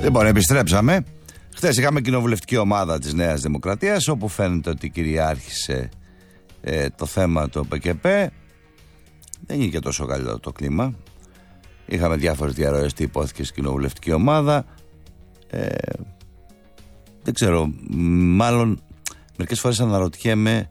Λοιπόν, επιστρέψαμε. Χθες είχαμε κοινοβουλευτική ομάδα της Νέας Δημοκρατίας, όπου φαίνεται ότι κυριάρχησε το θέμα του ΠΚΠ. Δεν είναι και τόσο καλό το κλίμα. Είχαμε διάφορες διαρροές τι υπόθηκε στην κοινοβουλευτική ομάδα. Δεν ξέρω, μάλλον μερικές φορές αναρωτιέμαι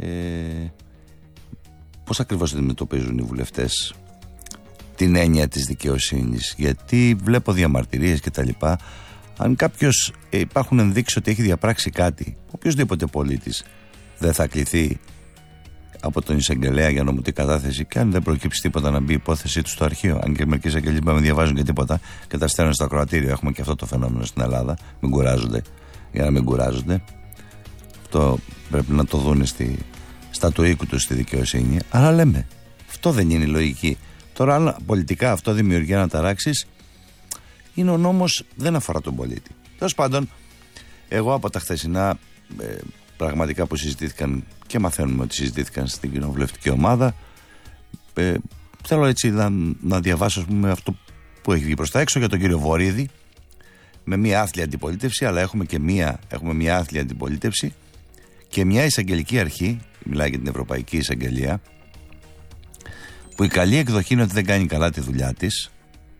πώς ακριβώς αντιμετωπίζουν οι βουλευτές την έννοια της δικαιοσύνης. Γιατί βλέπω διαμαρτυρίες και τα λοιπά. Αν κάποιος υπάρχουν ενδείξεις ότι έχει διαπράξει κάτι, οποιοσδήποτε πολίτης δεν θα κληθεί από τον εισαγγελέα για νομική κατάθεση, και αν δεν προκύψει τίποτα να μπει η υπόθεσή του στο αρχείο. Αν και μερικοί εισαγγελείς δεν διαβάζουν και τίποτα και τα στέλνουν στο ακροατήριο. Έχουμε και αυτό το φαινόμενο στην Ελλάδα. Μην κουράζονται για να μην κουράζονται. Αυτό πρέπει να το δουν στα του οίκου του στη δικαιοσύνη. Αλλά λέμε, αυτό δεν είναι η λογική. Τώρα, αν πολιτικά αυτό δημιουργεί αναταράξεις, είναι ο νόμος, δεν αφορά τον πολίτη. Τέλος πάντων, εγώ από τα χθεσινά πραγματικά που συζητήθηκαν, και μαθαίνουμε ότι συζητήθηκαν στην κοινοβουλευτική ομάδα, θέλω έτσι να διαβάσω, πούμε, αυτό που έχει βγει προς τα έξω για τον κύριο Βορίδη, με μια άθλια αντιπολίτευση, αλλά έχουμε μια άθλια αντιπολίτευση και μια εισαγγελική αρχή, μιλάει για την Ευρωπαϊκή Εισαγγελία, που η καλή εκδοχή είναι ότι δεν κάνει καλά τη δουλειά της.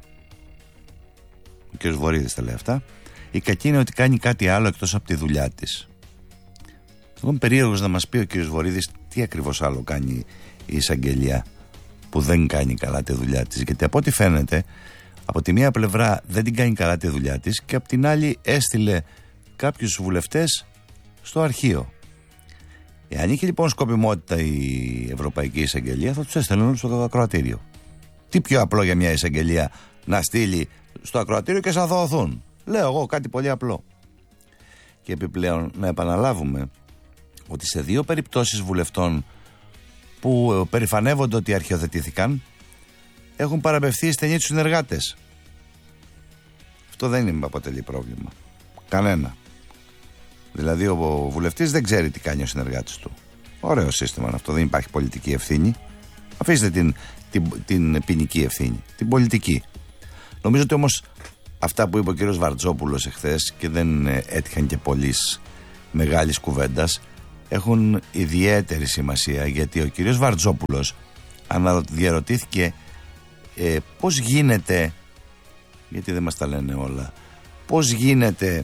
Ο κ. Βορίδης τα λέει αυτά. Η κακή είναι ότι κάνει κάτι άλλο εκτός από τη δουλειά της. Εγώ είμαι περίεργος να μας πει ο κ. Βορίδης τι ακριβώς άλλο κάνει η εισαγγελία που δεν κάνει καλά τη δουλειά της. Γιατί από ό,τι φαίνεται, από τη μία πλευρά δεν την κάνει καλά τη δουλειά της και από την άλλη έστειλε κάποιους βουλευτές στο αρχείο. Εάν είχε λοιπόν σκοπιμότητα η Ευρωπαϊκή Εισαγγελία, θα τους έστελνε όλους στο ακροατήριο. Τι πιο απλό για μια εισαγγελία να στείλει στο ακροατήριο και να δοθούν. Λέω εγώ κάτι πολύ απλό. Και επιπλέον να επαναλάβουμε ότι σε 2 περιπτώσεις βουλευτών που περηφανεύονται ότι αρχιοθετήθηκαν, έχουν παραπευθεί οι στενοί τους συνεργάτες. Αυτό δεν αποτελεί πρόβλημα. Κανένα. Δηλαδή ο βουλευτής δεν ξέρει τι κάνει ο συνεργάτης του. Ωραίο σύστημα αυτό, δεν υπάρχει πολιτική ευθύνη. Αφήστε την ποινική ευθύνη, την πολιτική. Νομίζω ότι όμως αυτά που είπε ο κύριος Βαρτζόπουλος εχθές, και δεν έτυχαν και πολλής μεγάλης κουβέντας, έχουν ιδιαίτερη σημασία, γιατί ο κύριος Βαρτζόπουλος διαρωτήθηκε πώς γίνεται, γιατί δεν μας τα λένε όλα, πώς γίνεται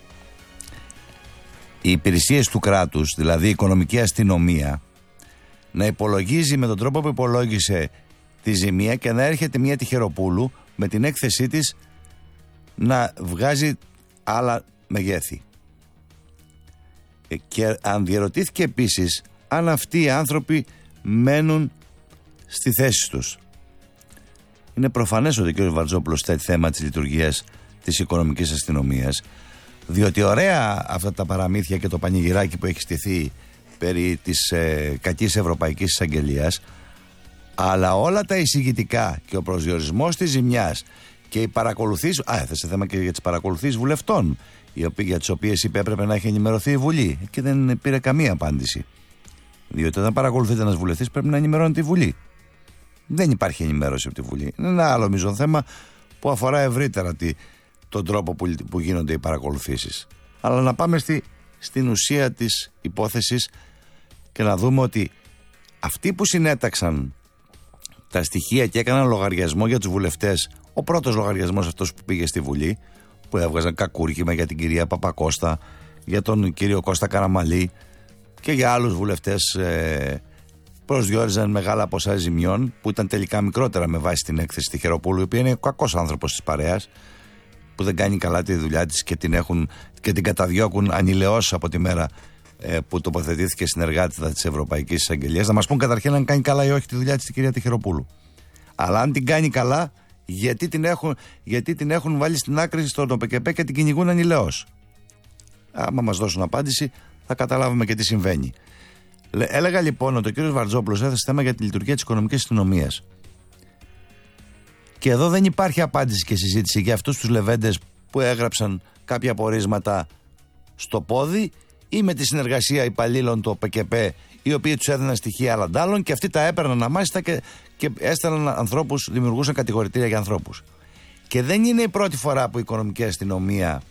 οι υπηρεσίες του κράτους, δηλαδή η οικονομική αστυνομία, να υπολογίζει με τον τρόπο που υπολόγισε τη ζημία και να έρχεται μια Τυχεροπούλου με την έκθεσή της να βγάζει άλλα μεγέθη. Και αν διαρωτήθηκε επίσης αν αυτοί οι άνθρωποι μένουν στη θέση τους. Είναι προφανές ότι ο κ. Βαρτζόπουλος θέτει θέμα της λειτουργίας της οικονομικής αστυνομίας, διότι ωραία αυτά τα παραμύθια και το πανηγυράκι που έχει στηθεί περί της κακής Ευρωπαϊκής Εισαγγελίας, αλλά όλα τα εισηγητικά και ο προσδιορισμός της ζημιάς και οι παρακολουθήσεις, έθεσε θέμα και για τις παρακολουθήσεις βουλευτών, για τις οποίες είπε έπρεπε να έχει ενημερωθεί η Βουλή, και δεν πήρε καμία απάντηση. Διότι όταν παρακολουθείται ένας βουλευτής πρέπει να ενημερώνει τη Βουλή. Δεν υπάρχει ενημέρωση από τη Βουλή. Είναι ένα άλλο μείζον θέμα που αφορά ευρύτερα τον τρόπο που γίνονται οι παρακολουθήσεις. Αλλά να πάμε στην ουσία της υπόθεσης και να δούμε ότι αυτοί που συνέταξαν τα στοιχεία και έκαναν λογαριασμό για τους βουλευτές, ο πρώτος λογαριασμός αυτός που πήγε στη Βουλή, που έβγαζαν κακούργημα για την κυρία Παπακώστα, για τον κύριο Κώστα Καραμαλή και για άλλους βουλευτές, προσδιορίζαν μεγάλα ποσά ζημιών που ήταν τελικά μικρότερα με βάση την έκθεση Τυχεροπούλου, η οποία είναι ο κακός άνθρωπος της παρέας, που δεν κάνει καλά τη δουλειά της και την καταδιώκουν ανηλαιώς από τη μέρα που τοποθετήθηκε συνεργάτητα της Ευρωπαϊκής Εισαγγελίας. Να μας πούν καταρχήν αν κάνει καλά ή όχι τη δουλειά της η κυρία Τυχεροπούλου. Αλλά αν την κάνει καλά, γιατί την έχουν βάλει στην άκρη στον ΟΠΚΠ και την κυνηγούν ανηλαιώς. Άμα μας δώσουν απάντηση, θα καταλάβουμε και τι συμβαίνει. Έλεγα λοιπόν ότι ο κ. Βαρτζόπουλος έθεσε θέμα για τη λειτουργία της οικονομικής αστυνομίας. Και εδώ δεν υπάρχει απάντηση και συζήτηση για αυτούς τους λεβέντες που έγραψαν κάποια πορίσματα στο πόδι ή με τη συνεργασία υπαλλήλων του ΟΠΚΠ, οι οποίοι τους έδιναν στοιχεία άλλων άλλων και αυτοί τα έπαιρναν αμάσιστα και έστελναν ανθρώπους, δημιουργούσαν κατηγορητήρια για ανθρώπους. Και δεν είναι η πρώτη φορά που η οικονομική αστυνομία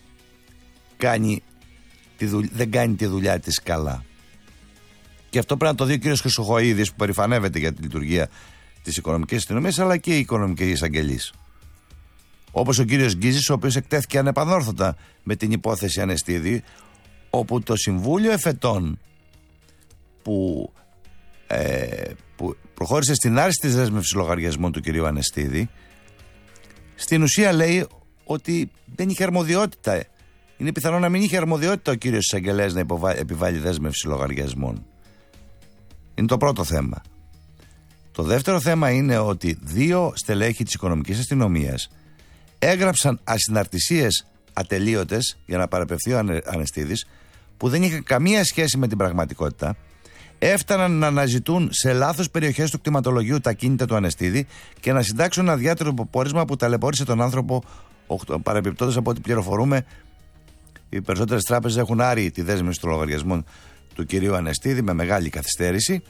δεν κάνει τη δουλειά της καλά. Και αυτό πρέπει να το δει ο κύριος Χρυσοχοΐδης, που περηφανεύεται για τη λειτουργία της οικονομικής αστυνομίας, αλλά και η οικονομική εισαγγελής. Όπως ο κύριος Γκίζης, ο οποίος εκτέθηκε ανεπανόρθωτα με την υπόθεση Ανεστίδη, όπου το Συμβούλιο Εφετών που προχώρησε στην άρση της δέσμευσης λογαριασμών του κυρίου Ανεστίδη, στην ουσία λέει ότι δεν είχε αρμοδιότητα. Είναι πιθανό να μην είχε αρμοδιότητα ο κύριος εισαγγελέας να επιβάλλει δέσμευση λογαριασμών. Είναι το πρώτο θέμα. Το δεύτερο θέμα είναι ότι 2 στελέχη της οικονομικής αστυνομίας έγραψαν ασυναρτησίες ατελείωτες για να παραπευθεί ο Ανεστίδης, που δεν είχαν καμία σχέση με την πραγματικότητα. Έφταναν να αναζητούν σε λάθος περιοχές του κτηματολογίου τα κίνητα του Ανεστίδη και να συντάξουν ένα αδιάτροπο πόρισμα που ταλαιπώρησε τον άνθρωπο. Παρεπιπτόντως, από ό,τι πληροφορούμε, οι περισσότερες τράπεζες έχουν άρει τη δέσμευση των λογαριασμών του κυρίου Ανεστίδη με μεγάλη καθυστέρηση.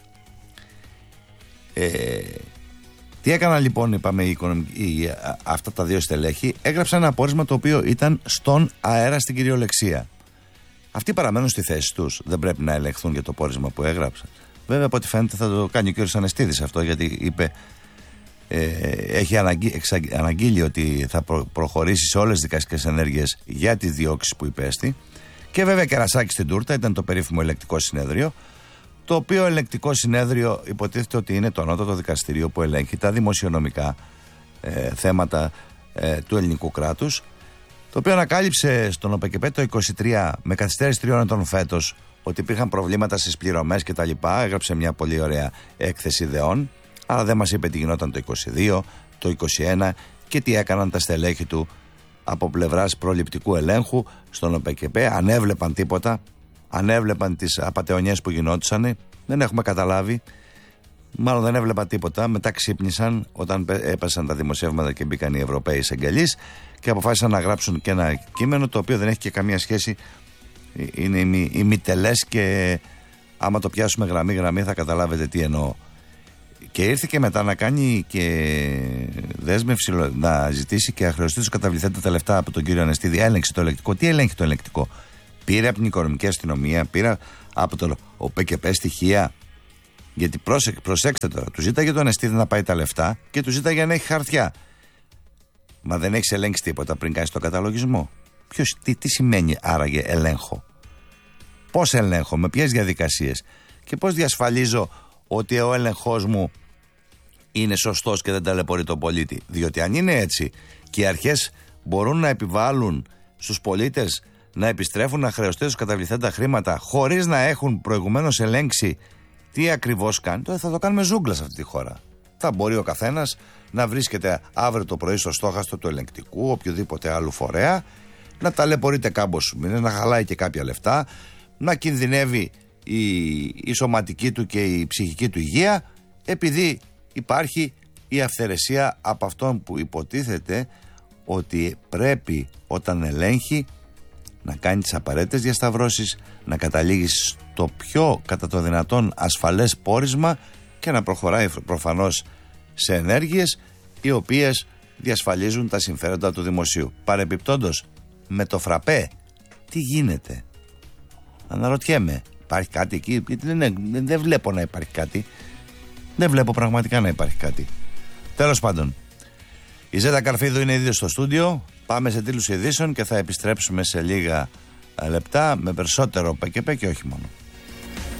Τι έκαναν λοιπόν, είπαμε, αυτά τα 2 στελέχη? Έγραψαν ένα πόρισμα το οποίο ήταν στον αέρα, στην κυριολεξία. Αυτοί παραμένουν στη θέση τους. Δεν πρέπει να ελεγχθούν για το πόρισμα που έγραψαν. Βέβαια, από ό,τι φαίνεται, θα το κάνει ο κύριος Ανεστίδης αυτό, γιατί είπε, έχει αναγγείλει ότι θα προχωρήσει σε όλες τις δικαστικές ενέργειες για τις διώξεις που υπέστη. Και βέβαια κερασάκι στην τούρτα ήταν το περίφημο ελεγκτικό συνέδριο, το οποίο ελεγκτικό συνέδριο υποτίθεται ότι είναι το ανώτατο δικαστήριο που ελέγχει τα δημοσιονομικά θέματα του ελληνικού κράτους, το οποίο ανακάλυψε στον ΟΠΕΚΕΠΕ το 23, με καθυστέρηση 3 ετών φέτος, ότι υπήρχαν προβλήματα στις πληρωμές κτλ. Έγραψε μια πολύ ωραία έκθεση ιδεών, αλλά δεν μας είπε τι γινόταν το 22, το 21 και τι έκαναν τα στελέχη του από πλευράς προληπτικού ελέγχου στον ΟΠΕΚΕΠΕ. Αν έβλεπαν τίποτα, αν έβλεπαν τις απατεωνιές που γινόντουσαν, δεν έχουμε καταλάβει. Μάλλον δεν έβλεπαν τίποτα. Μετά ξύπνησαν όταν έπεσαν τα δημοσιεύματα και μπήκαν οι Ευρωπαίοι εισαγγελείς και αποφάσισαν να γράψουν και ένα κείμενο το οποίο δεν έχει και καμία σχέση. Είναι ημιτελές και άμα το πιάσουμε γραμμή θα καταλάβετε τι εννοώ. Και ήρθε και μετά να κάνει και δέσμευση, να ζητήσει και αχρεωστή τους καταβληθέντα τα λεφτά από τον κύριο Ανεστίδη. Έλεγξε το ελεγκτικό. Τι ελέγχει το ελεγκτικό? Πήρε από την οικονομική αστυνομία, πήρε από το ΟΠΕΚΕΠΕ στοιχεία. Γιατί προσέξτε τώρα, του ζήταγε τον Ανεστίδη να πάει τα λεφτά και του ζήταγε να έχει χαρτιά. Μα δεν έχει ελέγξει τίποτα πριν κάνει τον καταλογισμό. Τι σημαίνει άραγε ελέγχο? Πώς ελέγχω, με ποιες διαδικασίες και πώς διασφαλίζω ότι ο έλεγχος μου είναι σωστός και δεν ταλαιπωρεί τον πολίτη? Διότι αν είναι έτσι και οι αρχές μπορούν να επιβάλλουν στους πολίτες να επιστρέφουν να χρεωστεί τους καταβληθέντα χρήματα χωρίς να έχουν προηγουμένως ελέγξει τι ακριβώς κάνει, τότε θα το κάνουμε ζούγκλα σε αυτή τη χώρα. Θα μπορεί ο καθένας να βρίσκεται αύριο το πρωί στο στόχαστρο του ελεγκτικού, οποιοδήποτε άλλου φορέα, να ταλαιπωρείται κάμποσους μήνες, να χαλάει και κάποια λεφτά, να κινδυνεύει η σωματική του και η ψυχική του υγεία, επειδή υπάρχει η αυθαιρεσία από αυτόν που υποτίθεται ότι πρέπει όταν ελέγχει να κάνει τις απαραίτητες διασταυρώσεις, να καταλήγει στο πιο κατά το δυνατόν ασφαλές πόρισμα και να προχωράει προφανώς σε ενέργειες οι οποίες διασφαλίζουν τα συμφέροντα του δημοσίου. Παρεπιπτόντως, με το φραπέ τι γίνεται? Αναρωτιέμαι, υπάρχει κάτι εκεί? Δεν βλέπω να υπάρχει κάτι. Δεν βλέπω πραγματικά να υπάρχει κάτι. Τέλος πάντων, η Ζέτα Καρφίδου είναι ήδη στο στούντιο. Πάμε σε τίτλους ειδήσεων και θα επιστρέψουμε σε λίγα λεπτά με περισσότερο ΠΚΠ και όχι μόνο.